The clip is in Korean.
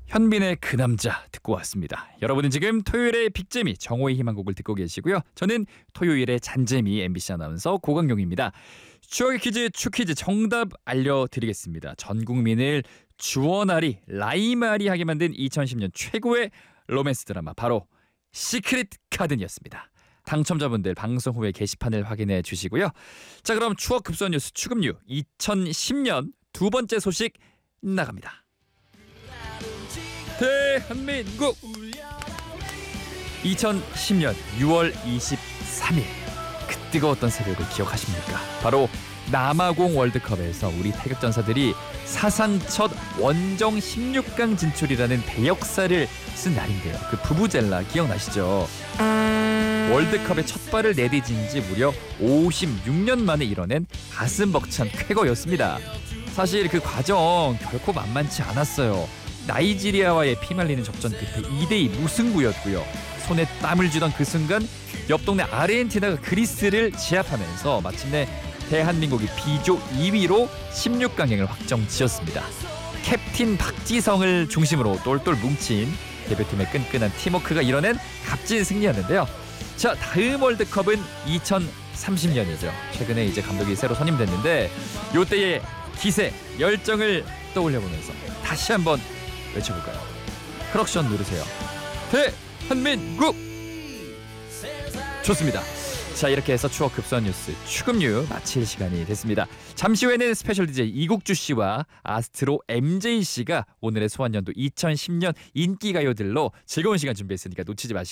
현빈의 그 남자 듣고 왔습니다. 여러분은 지금 토요일의 빅재미 정오의 희망곡을 듣고 계시고요. 저는 토요일의 잔재미 MBC 아나운서 고강용입니다. 추억의 퀴즈 추퀴즈 정답 알려드리겠습니다. 전 국민을 주원아리 라이마리 하게 만든 2010년 최고의 로맨스 드라마 바로 시크릿 가든이었습니다. 당첨자분들 방송 후에 게시판을 확인해 주시고요. 자, 그럼 추억 급선 뉴스 추금류 2010년 두 번째 소식 나갑니다. 대한민국 2010년 6월 23일 그 뜨거웠던 새벽을 기억하십니까? 바로 남아공 월드컵에서 우리 태극전사들이 사상 첫 원정 16강 진출이라는 대역사를 쓴 날인데요. 그 부부젤라 기억나시죠? 월드컵의 첫 발을 내디딘 지 무려 56년 만에 이뤄낸 가슴 벅찬 쾌거였습니다. 사실 그 과정 결코 만만치 않았어요. 나이지리아와의 피말리는 접전 끝에 2대2 무승부였고요. 손에 땀을 쥐던 그 순간 옆 동네 아르헨티나가 그리스를 제압하면서 마침내 대한민국이 B조 2위로 16강행을 확정지었습니다. 캡틴 박지성을 중심으로 똘똘 뭉친 대표팀의 끈끈한 팀워크가 이뤄낸 값진 승리였는데요. 자, 다음 월드컵은 2030년이죠. 최근에 이제 감독이 새로 선임됐는데 요때의 기세, 열정을 떠올려보면서 다시 한번 외쳐볼까요? 크럭션 누르세요. 대한민국! 좋습니다. 자, 이렇게 해서 추억 급선 뉴스 추금류 마칠 시간이 됐습니다. 잠시 후에는 스페셜 DJ 이국주 씨와 아스트로 MJ 씨가 오늘의 소환연도 2010년 인기가요들로 즐거운 시간 준비했으니까 놓치지 마시고